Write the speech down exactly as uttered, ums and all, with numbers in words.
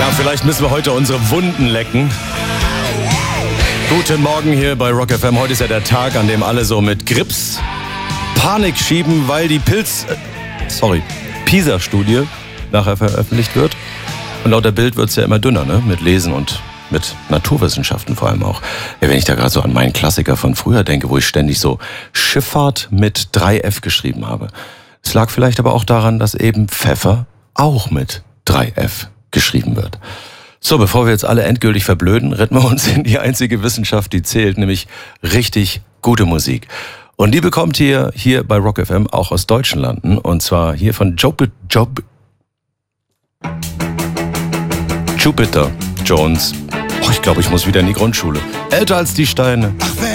Ja, vielleicht müssen wir heute unsere Wunden lecken. Guten Morgen hier bei Rock F M. Heute ist ja der Tag, an dem alle so mit Grips Panik schieben, weil die Pilz... Äh, sorry, PISA-Studie nachher veröffentlicht wird. Und laut der Bild wird es ja immer dünner, ne? Mit Lesen und mit Naturwissenschaften vor allem auch. Ja, wenn ich da gerade so an meinen Klassiker von früher denke, wo ich ständig so Schifffahrt mit drei F geschrieben habe. Es lag vielleicht aber auch daran, dass eben Pfeffer auch mit drei F geschrieben wird. So, bevor wir jetzt alle endgültig verblöden, retten wir uns in die einzige Wissenschaft, die zählt, nämlich richtig gute Musik. Und die bekommt ihr hier bei Rock F M auch aus deutschen Landen. Und zwar hier von Job, Job, Jupiter Jones. Oh, ich glaube, ich muss wieder in die Grundschule. Älter als die Steine.